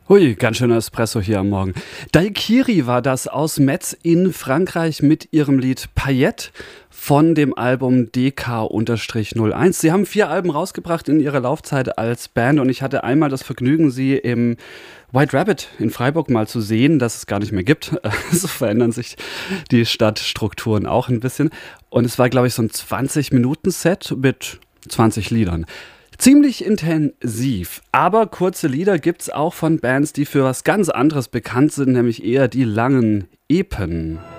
Hui, ganz schöner Espresso hier am Morgen. Daikiri war das aus Metz in Frankreich mit ihrem Lied Paillette von dem Album DK-01. Sie haben 4 Alben rausgebracht in ihrer Laufzeit als Band und ich hatte einmal das Vergnügen, sie im White Rabbit in Freiburg mal zu sehen, das es gar nicht mehr gibt. So verändern sich die Stadtstrukturen auch ein bisschen. Und es war, glaube ich, so ein 20-Minuten-Set mit 20 Liedern. Ziemlich intensiv, aber kurze Lieder gibt's auch von Bands, die für was ganz anderes bekannt sind, nämlich eher die langen Epen.